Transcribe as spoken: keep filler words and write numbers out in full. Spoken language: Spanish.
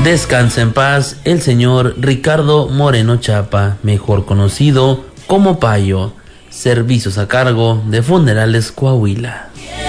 Descansa en paz el señor Ricardo Moreno Chapa, mejor conocido como Payo. Servicios a cargo de Funerales Coahuila.